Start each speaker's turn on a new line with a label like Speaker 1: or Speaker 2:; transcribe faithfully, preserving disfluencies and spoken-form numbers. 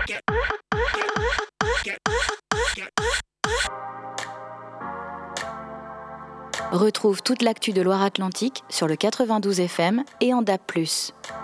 Speaker 1: Retrouve toute l'actu de Loire-Atlantique sur le quatre-vingt-douze F M et en D A B plus.